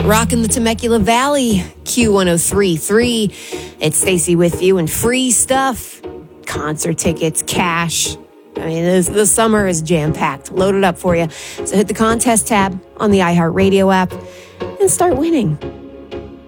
Rocking the Temecula Valley, Q1033. It's Stacey with you, and free stuff, concert tickets, cash. I mean, the summer is jam-packed, loaded up for you. So hit the contest tab on the iHeartRadio app and start winning.